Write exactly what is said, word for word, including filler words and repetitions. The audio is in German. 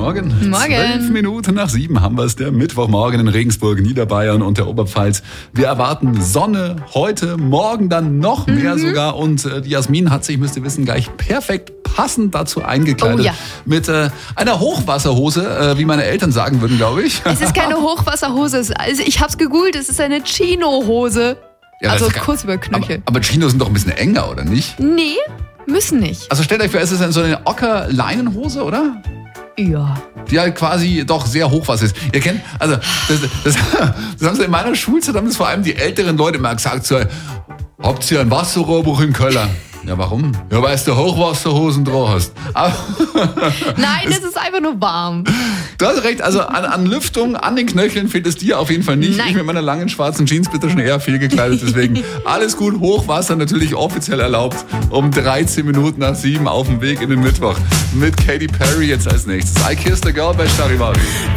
Morgen. Morgen. Zwölf Minuten nach sieben haben wir es, der Mittwochmorgen in Regensburg, Niederbayern und der Oberpfalz. Wir erwarten Sonne heute, morgen dann noch mehr mhm. sogar. Und äh, die Jasmin hat sich, müsst ihr wissen, gleich perfekt passend dazu eingekleidet. Oh, ja. Mit äh, einer Hochwasserhose, äh, wie meine Eltern sagen würden, glaube ich. Es ist keine Hochwasserhose. Also ich habe es gegoogelt, es ist eine Chino-Hose. Ja, also kann, kurz über Knöchel. Aber, aber Chinos sind doch ein bisschen enger, oder nicht? Nee, müssen nicht. Also stellt euch vor, es ist so eine Ocker-Leinenhose, oder? Ja. Die halt quasi doch sehr hochwasser ist. Ihr kennt, also das, das, das haben sie in meiner Schulzeit, haben das vor allem die älteren Leute immer gesagt, so, habt ihr ein Wasserrohrbuch in Köln? Ja, warum? Ja, weil du Hochwasserhosen drauf hast. Aber Nein, es ist einfach nur warm. Du hast recht, also an, an Lüftung, an den Knöcheln fehlt es dir auf jeden Fall nicht. Nein. Ich mit meiner langen schwarzen Jeans bitte schon eher fehlgekleidet, deswegen alles gut. Hochwasser natürlich offiziell erlaubt. Um dreizehn Minuten nach sieben auf dem Weg in den Mittwoch. Mit Katy Perry jetzt als nächstes. I Kissed a Girl bei Charivari.